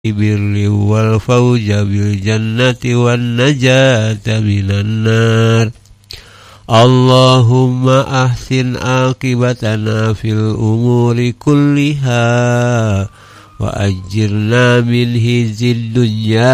birri wal fawja bil jannati wan najata minan nar. Allahumma ahsin aqibatana fil umuri kulliha wa ajirna min hizid dunya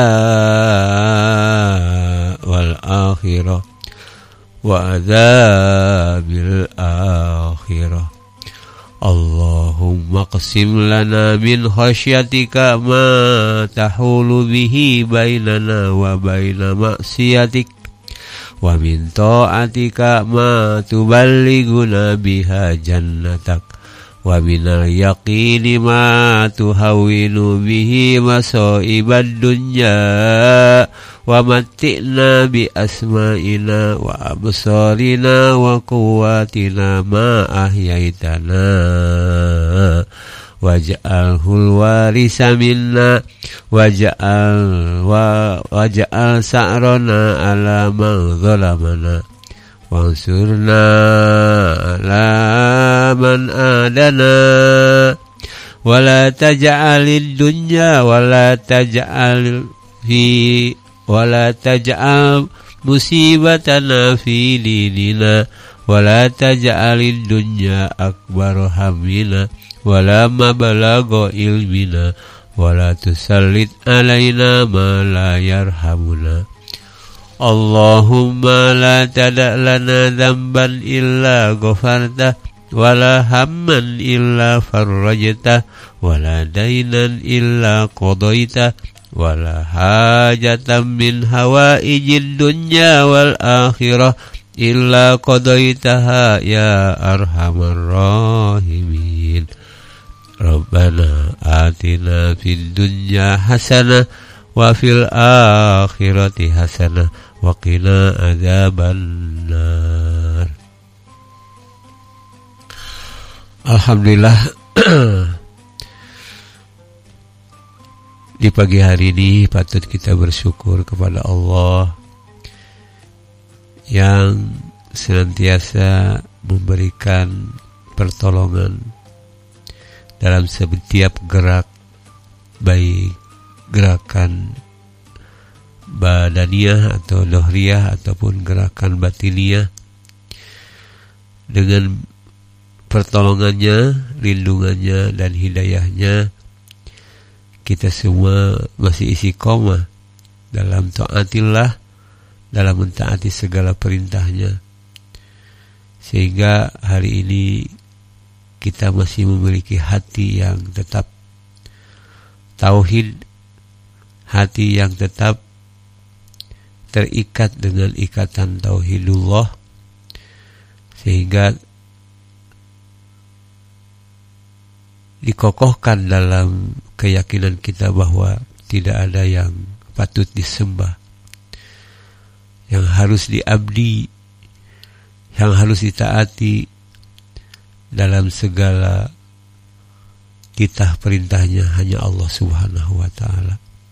wal akhirah wa adzabil akhirah. Allahumma qsim lana min khasyatika ma tahulu bihi bainana wa baina ma'siyatik wa min ta'atika ma tuballighuna biha jannatak wa minal yaqini ma tuhawwinu bihi masa'ibad dunya wa matti'na bi asma'ina wa absarina wa quwwatina ma ahyaitana waj'alhul warisa minna waj'al sa'rana ala man zalamana wansurna ala man adana wala taj'alid dunya wala taj'al musibatana fi dinina wala taj'alid dunya akbar hamina wala mabalagha ilmina wala tusallit alaina ma la yarhamuna. Allahumma la tada' lana dhanban illa ghafartah wala hamman illa farrajtah wala dainan illa qadaitah wala hajatan min hawaijid dunya wal akhirah illa qadaitaha ya arhamar rahimin. Rabbana atina fid dunya hasanah wa fil akhirati hasanah wa qina adzabannar. Alhamdulillah, di pagi hari ini patut kita bersyukur kepada Allah yang senantiasa memberikan pertolongan dalam setiap gerak, baik gerakan badaniyah atau dohriyah ataupun gerakan batiniyah. Dengan pertolongannya, lindungannya dan hidayahnya, kita semua masih istiqomah dalam taatillah, dalam mentaati segala perintahnya, sehingga hari ini kita masih memiliki hati yang tetap tauhid, hati yang tetap terikat dengan ikatan tauhidullah, sehingga dikokohkan dalam keyakinan kita bahwa tidak ada yang patut disembah, yang harus diabdi, yang harus ditaati dalam segala titah perintahnya hanya Allah Subhanahu wa ta'ala.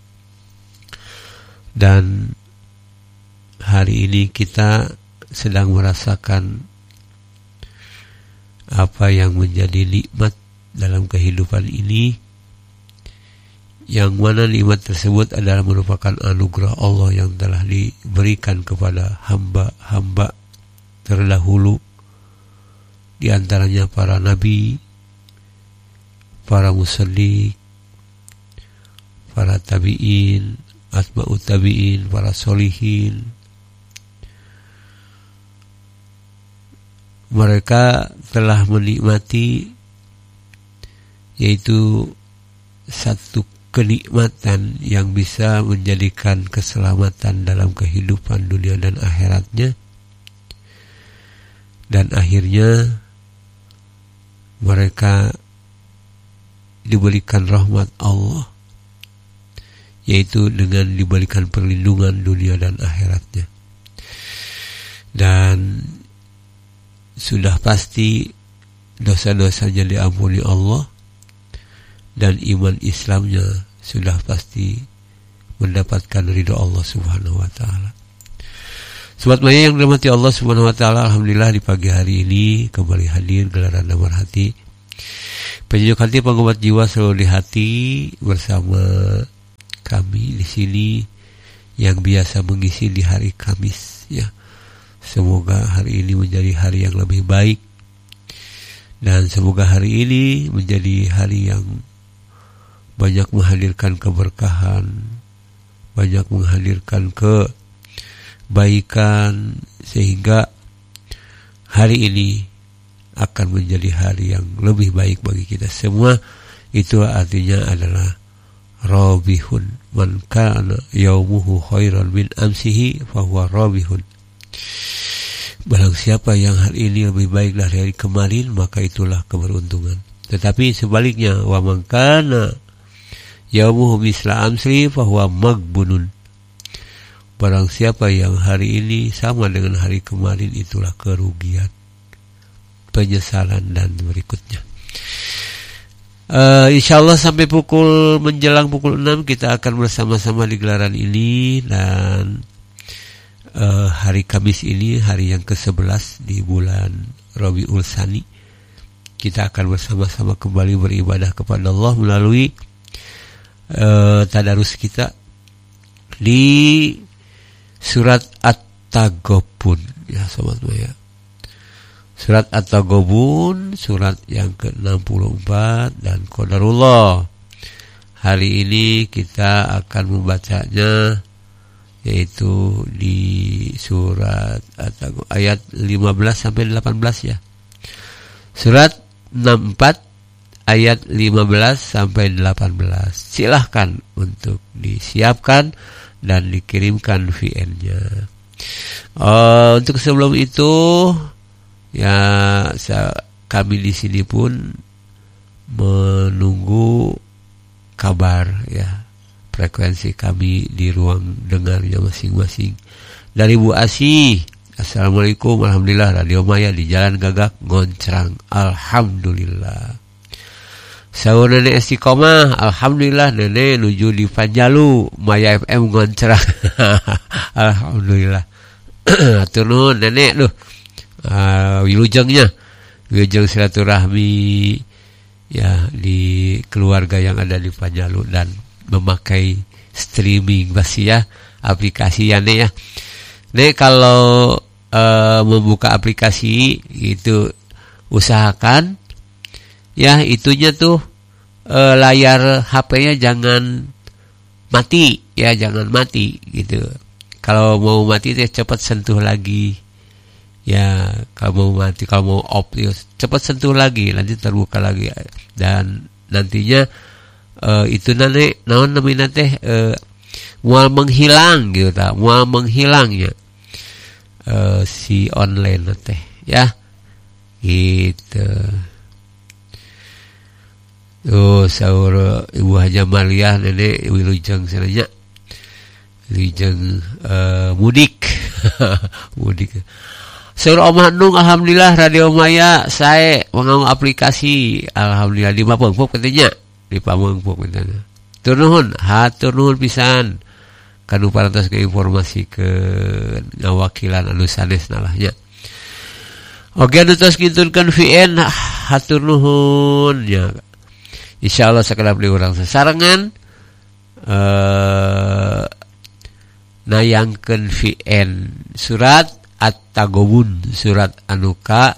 Dan hari ini kita sedang merasakan apa yang menjadi nikmat dalam kehidupan ini, yang mana nikmat tersebut adalah merupakan anugerah Allah yang telah diberikan kepada hamba-hamba terdahulu, di antaranya para nabi, para musaddiq, para tabi'in, atba'ut tabi'in, para solihin. Mereka telah menikmati, yaitu satu kenikmatan yang bisa menjadikan keselamatan dalam kehidupan dunia dan akhiratnya, dan akhirnya mereka diberikan rahmat Allah, yaitu dengan diberikan perlindungan dunia dan akhiratnya. Dan sudah pasti dosa-dosanya diampuni Allah, dan iman Islamnya sudah pasti mendapatkan ridho Allah Subhanahu wa ta'ala. Sobat Maya yang dirahmati Allah Subhanahu wa ta'ala, alhamdulillah di pagi hari ini kembali hadir gelaran Damar Hati, penyejuk hati, pengobat jiwa selalu di hati, bersama kami di sini yang biasa mengisi di hari Kamis, ya. Semoga hari ini menjadi hari yang lebih baik, dan semoga hari ini menjadi hari yang banyak menghadirkan keberkahan, banyak menghadirkan kebaikan, sehingga hari ini akan menjadi hari yang lebih baik bagi kita semua. Itu artinya adalah Robihun, man kana yaumuhu khairan min amsihi fahuwa robihun. Barang siapa yang hari ini lebih baik dari hari kemarin, maka itulah keberuntungan. Tetapi sebaliknya, wa man kana yaumuhu misla amsi fahuwa magbunun. Barang siapa yang hari ini sama dengan hari kemarin, itulah kerugian, penyesalan dan berikutnya. InsyaAllah sampai menjelang pukul 6 kita akan bersama-sama di gelaran ini. Dan hari Kamis ini hari yang ke-11 di bulan Rabiul Tsani, kita akan bersama-sama kembali beribadah kepada Allah melalui tadarus kita di surat At-Taghabun, ya sobat Maya. Surat At-Taghabun, surat yang ke-64, dan qadarullah. Hari ini kita akan membacanya, yaitu di surat At-Taghabun ayat 15 sampai 18, ya. Surat 64 ayat 15 sampai 18. Silahkan untuk disiapkan dan dikirimkan VN-nya. Untuk sebelum itu, ya, kami di sini pun menunggu kabar, ya, frekuensi kami di ruang dengarnya masing-masing. Dari Bu Asih, assalamualaikum, alhamdulillah, Radio Maya di Jalan Gagak Ngoncrang, alhamdulillah. Sahur Nenek Istiqomah, alhamdulillah, Nenek nuju di Panjalu, Maya FM Ngoncrang. Alhamdulillah. Atur nuhun Nenek tuh. Wilujengnya, wilujeng silaturahmi, ya, di keluarga yang ada di Panjalu dan memakai streaming pasti, ya, aplikasi, ya Nek, ya. Nek kalau membuka aplikasi itu usahakan, ya, itunya tuh layar HP-nya jangan mati, ya, jangan mati gitu. Kalau mau mati teh cepat sentuh lagi. Ya, kalau mau mati, kalau mau off, ya, cepat sentuh lagi, nanti terbuka lagi. Dan nantinya itu nanti naon namanya teh mual menghilang gitu, tak? Mual menghilangnya si online teh, ya. Gitu. Tuh sahur Ibu Haja Malia, Nenek wilujeng sananya. Wilujeng mudik. Mudik. Sur Omah Nung, alhamdulillah Radio Maya saya mengaung aplikasi, alhamdulillah di Pameungpuk katanya, di Pameungpuk katanya. Turnuhun, hatur nuhun pisan kanu parantos ke informasi ke ngawakilan anu sanes nalahnya. Oke, anu tos ngitungkeun VN, hatur nuhun ya. Insyaallah sakedap di urang sasarengan nayangkeun VN surat At-Taghabun, surat anu ka